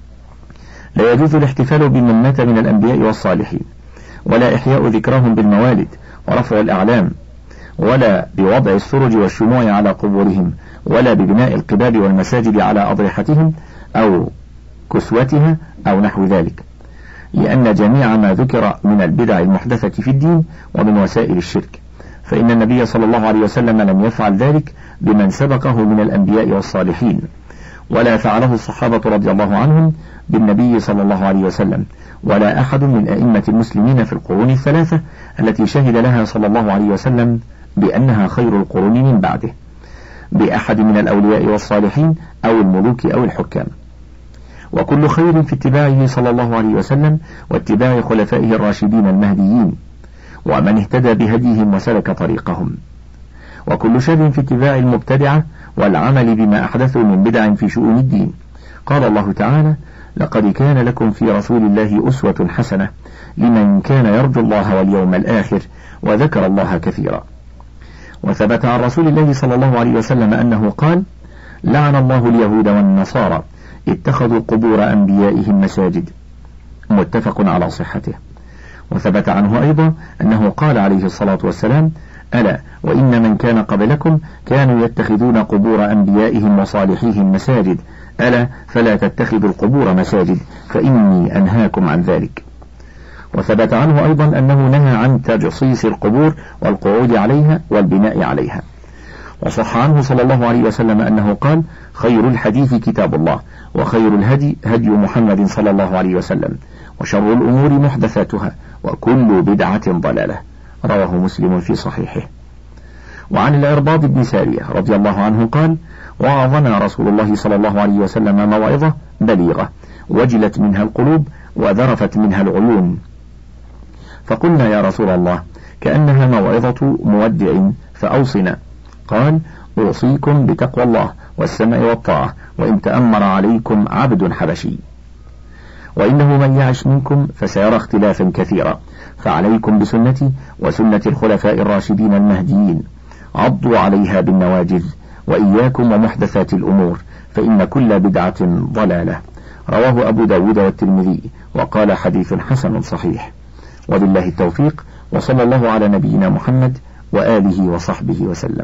Speaker 1: لا يجوز الاحتفال بمن مات من الأنبياء والصالحين، ولا إحياء ذكرهم بالموالد ورفع الأعلام، ولا بوضع السرج والشموع على قبورهم، ولا ببناء القباب والمساجد على أضرحتهم أو كسوتها أو نحو ذلك، لأن جميع ما ذكر من البدع المحدثة في الدين ومن وسائل الشرك، فإن النبي صلى الله عليه وسلم لم يفعل ذلك بمن سبقه من الأنبياء والصالحين، ولا فعله الصحابة رضي الله عنهم بالنبي صلى الله عليه وسلم، ولا أحد من أئمة المسلمين في القرون الثلاثة التي شهد لها صلى الله عليه وسلم بأنها خير القرون من بعده، بأحد من الأولياء والصالحين أو الملوك أو الحكام. وكل خير في اتباعه صلى الله عليه وسلم واتباع خلفائه الراشدين المهديين ومن اهتدى بهديهم وسلك طريقهم، وكل شر في اتباع المبتدعة والعمل بما أحدثوا من بدع في شؤون الدين. قال الله تعالى: لقد كان لكم في رسول الله أسوة حسنة لمن كان يرجو الله واليوم الآخر وذكر الله كثيرا. وثبت عن رسول الله صلى الله عليه وسلم أنه قال: لعن الله اليهود والنصارى اتخذوا قبور أنبيائهم مساجد، متفق على صحته. وثبت عنه أيضا أنه قال عليه الصلاة والسلام: ألا وإن من كان قبلكم كانوا يتخذون قبور أنبيائهم وصالحيهم مساجد، ألا فلا تتخذوا القبور مساجد فإني أنهاكم عن ذلك. وثبت عنه أيضا أنه نهى عن تجصيص القبور والقعود عليها والبناء عليها. وصح عنه صلى الله عليه وسلم أنه قال: خير الحديث كتاب الله، وخير الهدي هدي محمد صلى الله عليه وسلم، وشر الأمور محدثاتها، وكل بدعة ضلالة. رواه مسلم في صحيحه. وعن العرباض بن سارية رضي الله عنه قال: وعظنا رسول الله صلى الله عليه وسلم موعظة بليغة وجلت منها القلوب وذرفت منها العيون، فقلنا: يا رسول الله، كأنها موعظة مودع فأوصنا. قال: أوصيكم بتقوى الله والسمع والطاعة، وإن تأمر عليكم عبد حبشي، وإنه من يعش منكم فسيرى اختلافا كثيرا، فعليكم بسنتي وسنة الخلفاء الراشدين المهديين، عضوا عليها بالنواجذ، وإياكم ومحدثات الأمور، فإن كل بدعة ضلالة. رواه أبو داود والترمذي، وقال: حديث حسن صحيح. وبالله التوفيق، وصلى الله على نبينا محمد وآله وصحبه وسلم.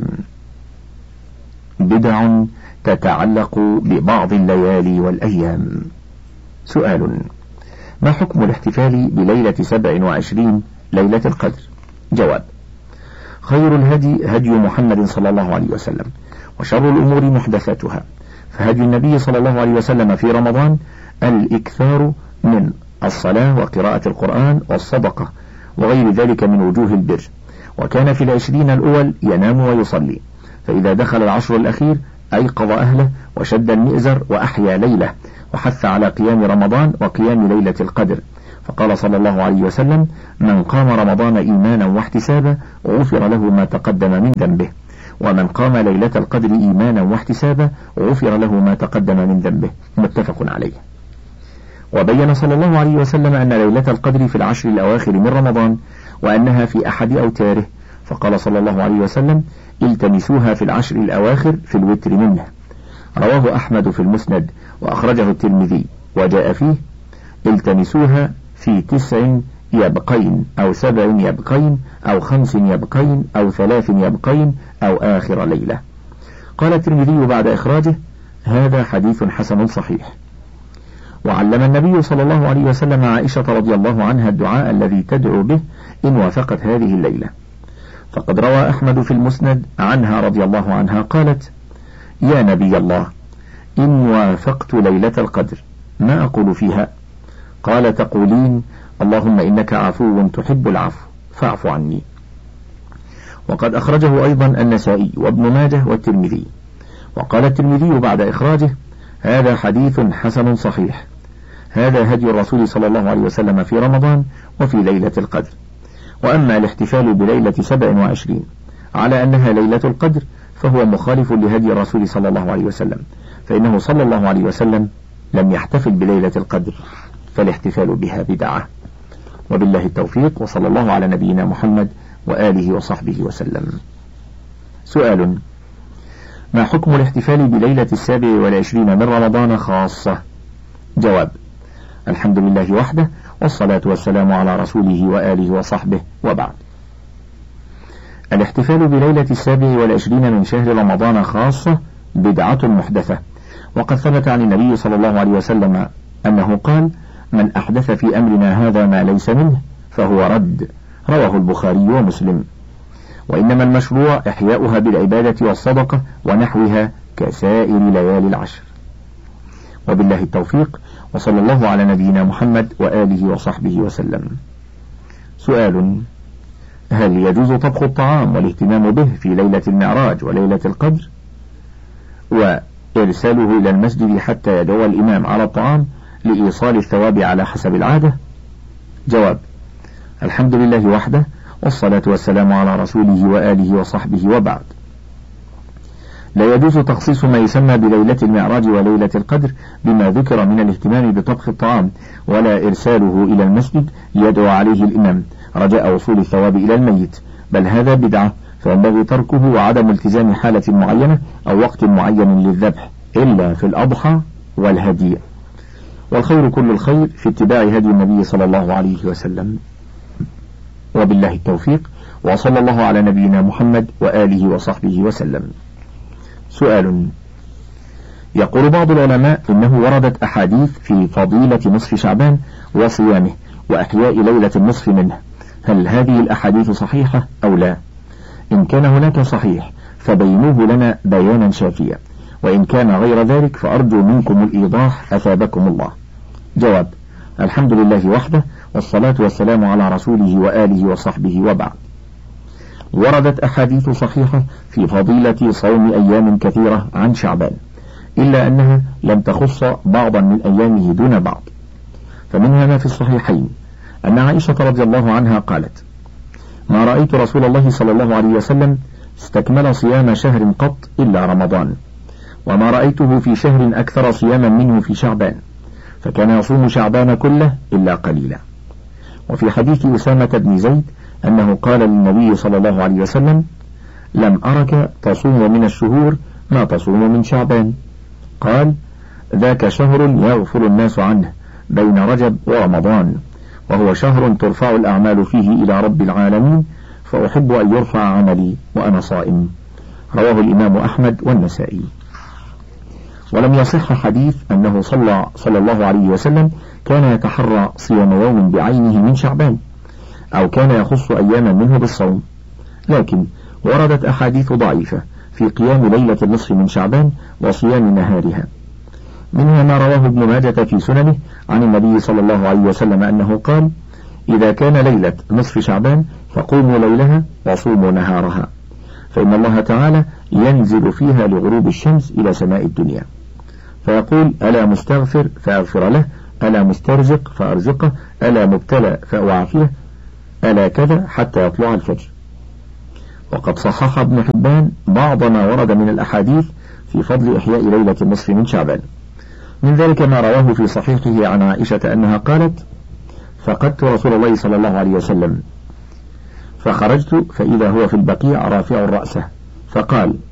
Speaker 1: بدع تتعلق ببعض الليالي والأيام. سؤال: ما حكم الاحتفال بليلة 27 ليلة القدر؟ جواب: خير الهدي هدي محمد صلى الله عليه وسلم، وشر الأمور محدثاتها، فهدي النبي صلى الله عليه وسلم في رمضان الإكثار من الصلاة وقراءة القرآن والصدقة وغير ذلك من وجوه البر، وكان في 20 الأول ينام ويصلي،
Speaker 2: فإذا دخل العشر الأخير أيقظ أهله وشد المئزر وأحيا ليلة، وحث على قيام رمضان وقيام ليلة القدر، فقال صلى الله عليه وسلم: من قام رمضان إيمانا واحتسابا غفر له ما تقدم من ذنبه، ومن قام ليلة القدر إيمانا واحتسابا غفر له ما تقدم من ذنبه، متفق عليه. وبين صلى الله عليه وسلم أن ليلة القدر في العشر الأواخر من رمضان، وأنها في أحد أوتاره، فقال صلى الله عليه وسلم: التمسوها في العشر الأواخر في الوتر منه. رواه أحمد في المسند، وأخرجه الترمذي، وجاء فيه: التمسوها في 9 يبقين أو 7 يبقين أو 5 يبقين أو 3 يبقين أو آخر ليلة. قال الترمذي بعد إخراجه: هذا حديث حسن صحيح. وعلم النبي صلى الله عليه وسلم عائشة رضي الله عنها الدعاء الذي تدعو به إن وافقت هذه الليلة، فقد روى أحمد في المسند عنها رضي الله عنها قالت: يا نبي الله، إن وافقت ليلة القدر ما أقول فيها؟ قال: تقولين: اللهم إنك عفو تحب العفو فاعف عني. وقد أخرجه أيضا النسائي وابن ماجه والترمذي. وقال الترمذي بعد إخراجه: هذا حديث حسن صحيح. هذا هدي الرسول صلى الله عليه وسلم في رمضان وفي ليلة القدر. وأما الاحتفال بليلة 27 على أنها ليلة القدر فهو مخالف لهدي الرسول صلى الله عليه وسلم، فإنه صلى الله عليه وسلم لم يحتفل بليلة القدر، فالاحتفال بها بدعة. وبالله التوفيق، وصلى الله على نبينا محمد وآله وصحبه وسلم. سؤال: ما حكم الاحتفال بليلة 27 من رمضان خاصة؟ جواب: الحمد لله وحده، والصلاة والسلام على رسوله وآله وصحبه، وبعد. الاحتفال بليلة 27 من شهر رمضان خاصة بدعة محدثة، وقد ثبت عن النبي صلى الله عليه وسلم أنه قال: من أحدث في أمرنا هذا ما ليس منه فهو رد. رواه البخاري ومسلم. وإنما المشروع إحياؤها بالعبادة والصدقة ونحوها كسائر ليالي العشر. وبالله التوفيق، وصلى الله على نبينا محمد وآله وصحبه وسلم. سؤال: هل يجوز طبخ الطعام والاهتمام به في ليلة المعراج وليلة القدر، وإرساله إلى المسجد حتى يدعو الإمام على الطعام لإيصال الثواب على حسب العادة؟ جواب: الحمد لله وحده، والصلاة والسلام على رسوله وآله وصحبه، وبعد. لا يجوز تخصيص ما يسمى بليلة المعراج وليلة القدر بما ذكر من الاهتمام بطبخ الطعام، ولا إرساله إلى المسجد يدعو عليه الإمام رجاء وصول الثواب إلى الميت، بل هذا بدعة، فينبغي تركه وعدم التزام حالة معينة أو وقت معين للذبح إلا في الأضحى والهدي. والخير كل الخير في اتباع هدي النبي صلى الله عليه وسلم. وبالله التوفيق، وصلى الله على نبينا محمد وآله وصحبه وسلم. سؤال: يقول بعض العلماء إنه وردت أحاديث في فضيلة نصف شعبان وصيامه وأحياء ليلة النصف منه، هل هذه الأحاديث صحيحة أو لا؟ إن كان هناك صحيح فبينوه لنا بيانا شافيا، وإن كان غير ذلك فأرجو منكم الإيضاح أثابكم الله. جواب: الحمد لله وحده، والصلاة والسلام على رسوله وآله وصحبه، وبعد. وردت أحاديث صحيحة في فضيلة صوم أيام كثيرة عن شعبان، إلا أنها لم تخص بعضا من أيامه دون بعض. فمنها ما في الصحيحين أن عائشة رضي الله عنها قالت: ما رأيت رسول الله صلى الله عليه وسلم استكمل صيام شهر قط إلا رمضان، وما رأيته في شهر أكثر صياما منه في شعبان، فكان يصوم شعبان كله إلا قليلا. وفي حديث أسامة بن زيد أنه قال للنبي صلى الله عليه وسلم: لم أرك تصوم من الشهور ما تصوم من شعبان. قال: ذاك شهر يغفر الناس عنه بين رجب ورمضان، وهو شهر ترفع الأعمال فيه إلى رب العالمين، فأحب أن يرفع عملي وأنا صائم. رواه الإمام أحمد والنسائي. ولم يصح حديث أنه صلى الله عليه وسلم كان يتحرى صيام يوم بعينه من شعبان، أو كان يخص أياما منه بالصوم، لكن وردت أحاديث ضعيفة في قيام ليلة النصف من شعبان وصيام نهارها. منها ما رواه ابن ماجة في سننه عن النبي صلى الله عليه وسلم أنه قال: إذا كان ليلة نصف شعبان فقوموا ليلها وصوموا نهارها، فإن الله تعالى ينزل فيها لغروب الشمس إلى سماء الدنيا، فيقول: ألا مستغفر فأغفر له، ألا مسترزق فأرزقه، ألا مبتلى فأعافيه، ألا كذا، حتى يطلع الفجر. وقد صحح ابن حبان بعض ما ورد من الأحاديث في فضل إحياء ليلة النصف من شعبان، من ذلك ما رواه في صحيحه عن عائشة أنها قالت: فقدت رسول الله صلى الله عليه وسلم، فخرجت فإذا هو في البقيع رافع رأسه، فقال: